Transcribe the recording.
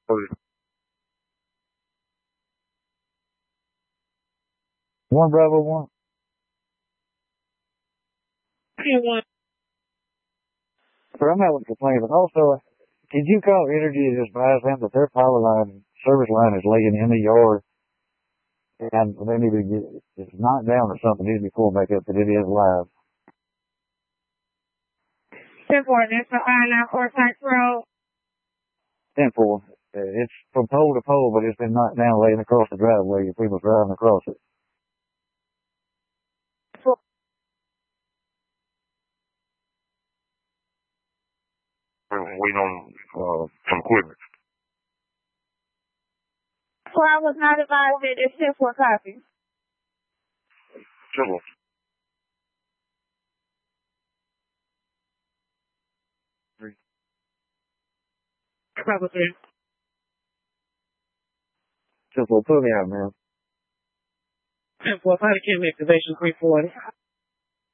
One Bravo one. One. But I'm not complaining. But also, did you call Energy and just advise them that their power line, service line is laying in the yard and they need to get it's knocked down or something, needs to be pulled back up, but it is live. 10-4, National I-94 Sykes Road. 10-4. It's from pole to pole, but it's been knocked down laying across the driveway. Your people driving across it. Waiting on some equipment. Well, I was not advised that it's 10-4 copy. Sure. Bravo 3. 10-4, put me out, man. 10-4, body cam activation 340.